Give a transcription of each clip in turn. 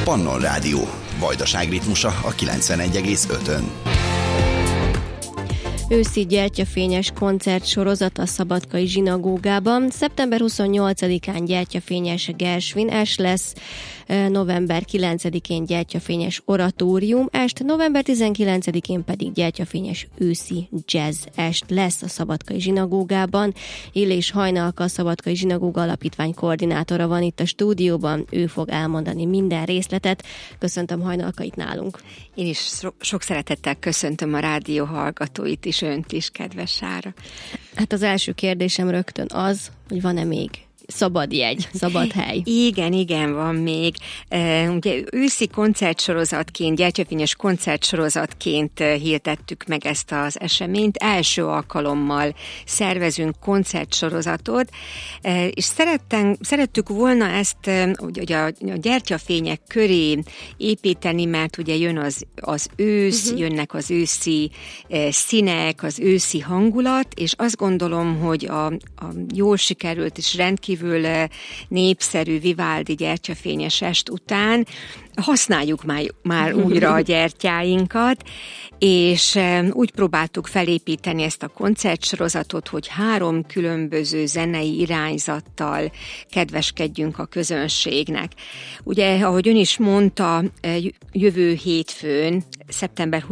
Pannon Rádió. Vajdaság ritmusa a 91,5-ön. Őszi gyertyafényes koncertsorozat a Szabadkai Zsinagógában. Szeptember 28-án gyertyafényes Gershwin-est lesz, november 9-én gyertyafényes oratórium-est, november 19-én pedig gyertyafényes őszi jazz-est lesz a Szabadkai Zsinagógában. Illés Hajnalka, a Szabadkai Zsinagóga Alapítvány koordinátora van itt a stúdióban, ő fog elmondani minden részletet. Köszöntöm Hajnalka itt nálunk. Én is sok szeretettel köszöntöm a rádió hallgatóit is, önt is, kedves Sára. Hát az első kérdésem rögtön az, hogy van-e még szabad jegy, szabad hely? Igen, van még. Ugye őszi koncertsorozatként, gyertyafényes koncertsorozatként hirdettük meg ezt az eseményt. Első alkalommal szervezünk koncertsorozatot, és szerettük volna ezt ugye a gyertyafények köré építeni, mert ugye jön az ősz, jönnek az őszi színek, az őszi hangulat, és azt gondolom, hogy a jól sikerült és rendkívül népszerű Vivaldi gyertyafényes est után használjuk már újra a gyertyáinkat, és úgy próbáltuk felépíteni ezt a koncertsorozatot, hogy 3 különböző zenei irányzattal kedveskedjünk a közönségnek. Ugye, ahogy ön is mondta, jövő hétfőn, szeptember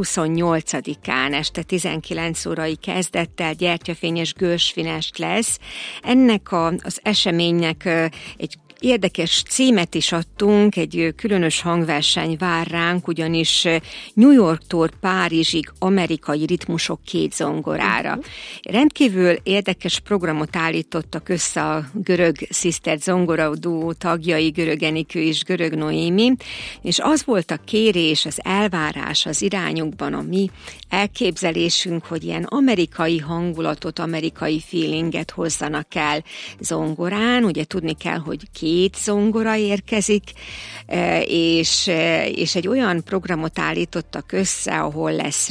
28-án este 19 órai kezdettel gyertyafényes Gershwin-est lesz. Ennek az eseménynek egy érdekes címet is adtunk, egy különös hangverseny vár ránk, ugyanis New Yorktól Párizsig amerikai ritmusok 2 zongorára. Rendkívül érdekes programot állítottak össze a görög Sister zongora duó tagjai, Görög Enikő és Görög Noémi, és az volt a kérés, az elvárás az irányukban, a mi elképzelésünk, hogy ilyen amerikai hangulatot, amerikai feelinget hozzanak el zongorán. Ugye tudni kell, hogy 2 zongora érkezik, és egy olyan programot állítottak össze, ahol lesz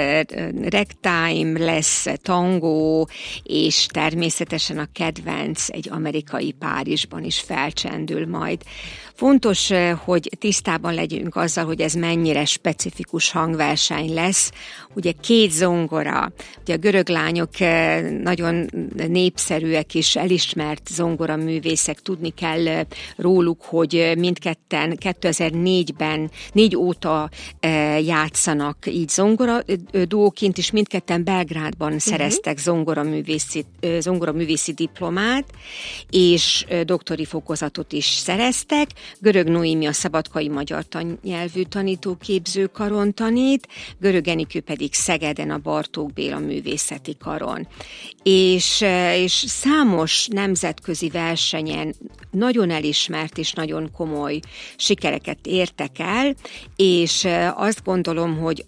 ragtime, lesz tangó, és természetesen a kedvenc egy amerikai Párizsban is felcsendül majd. Fontos, hogy tisztában legyünk azzal, hogy ez mennyire specifikus hangverseny lesz. Ugye 2 zongora, ugye a görög lányok nagyon népszerűek és elismert zongoraművészek, tudni kell róluk, hogy mindketten 2004 óta játszanak így zongoraduóként, és mindketten Belgrádban szereztek zongoraművészi diplomát, és doktori fokozatot is szereztek. Görög Noémi a Szabadkai Magyar Tannyelvű Tanítóképző Karon tanít, Görög Enikő pedig Szegeden a Bartók Béla Művészeti Karon. És számos nemzetközi versenyen nagyon elismert és nagyon komoly sikereket értek el, és azt gondolom, hogy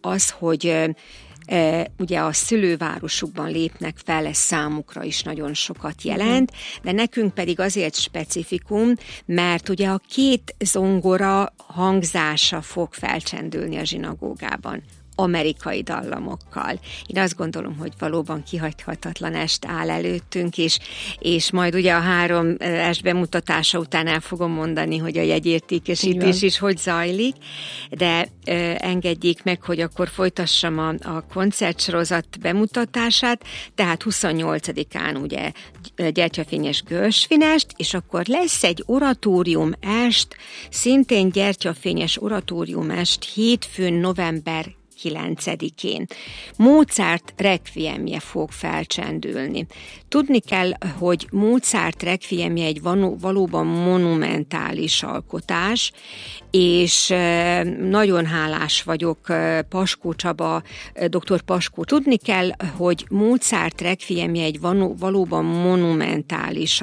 ugye a szülővárosukban lépnek fel, ez számukra is nagyon sokat jelent, de nekünk pedig azért specifikum, mert ugye a 2 zongora hangzása fog felcsendülni a zsinagógában amerikai dallamokkal. Én azt gondolom, hogy valóban kihagyhatatlan est áll előttünk, és majd ugye a 3 est bemutatása után el fogom mondani, hogy a jegyértékesítés is hogy zajlik, de engedjék meg, hogy akkor folytassam a koncertsorozat bemutatását, tehát 28-án ugye gyertyafényes Gershwin-est, és akkor lesz egy oratórium est, szintén gyertyafényes oratórium est hétfőn, november 9-én. Mozart requiemje fog felcsendülni. Tudni kell, hogy Mozart requiemje egy valóban monumentális alkotás, és nagyon hálás vagyok Paskó Csaba, dr. Paskó. Tudni kell, hogy Mozart requiemje egy valóban monumentális